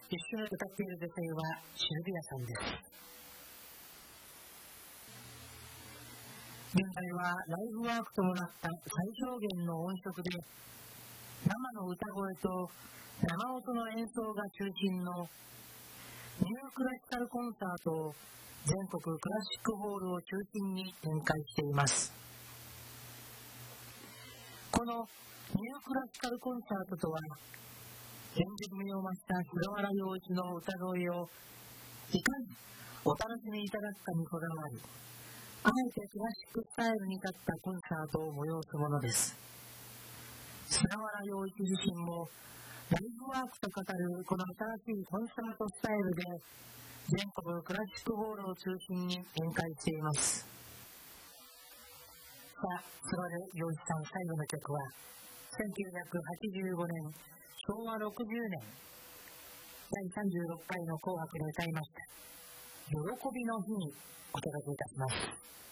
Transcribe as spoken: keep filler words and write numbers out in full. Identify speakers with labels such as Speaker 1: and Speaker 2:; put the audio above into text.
Speaker 1: 一緒に歌っている女性はシルビアさんです。現在はライブワークともなった最小限の音色で生の歌声と生音の演奏が中心のニュークラシカルコンサートを全国クラシックホールを中心に展開しています。このニュークラシカルコンサートとは、現実味を増した菅原洋一の歌声をいかにお楽しみいただくかにこだわり、あえてクラシックスタイルに立ったコンサートを催すものです。菅原洋一自身もライブワークと語るこの新しいコンサートスタイルで全国クラシックホールを中心に展開しています。さあ、菅原洋一さん最後の曲はせんきゅうひゃくはちじゅうごねんしょうわろくじゅうねんだいさんじゅうろっかいの紅白で歌いました喜びの日にお届けいたします。